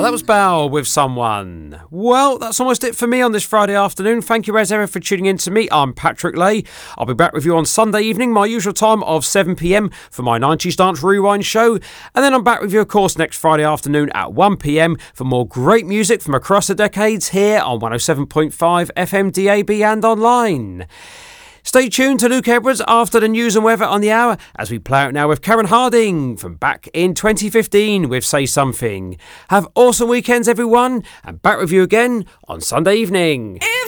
That was Belle with Someone. Well, that's almost it for me on this Friday afternoon. Thank you as ever for tuning in to me. I'm Patrick Lay. I'll be back with you on Sunday evening, my usual time of 7 p.m. for my 90s Dance Rewind show. And then I'm back with you, of course, next Friday afternoon at 1 p.m. for more great music from across the decades here on 107.5 FM DAB and online. Stay tuned to Luke Edwards after the news and weather on the hour as we play out now with Karen Harding from back in 2015 with Say Something. Have awesome weekends, everyone, and back with you again on Sunday evening.